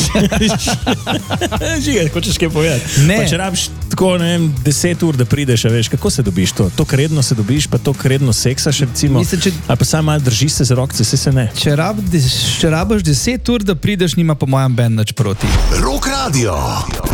Žiga, hočeš kaj povedati? Ne. Pa če rabiš tako, ne vem, 10 ur, da prideš, a veš, kako se dobiš to? To redno se dobiš, pa to redno seksaš, recimo. Mislim, ali pa samo malo držiš se za rokce, se ne. Če rabiš 10 ur, da prideš, nima po mojem ben nič proti. Rock Radio.